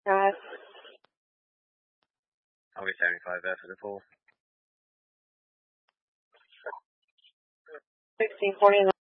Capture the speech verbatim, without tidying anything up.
Got I'll get seventy-five there for the pool. sixteen forty-nine.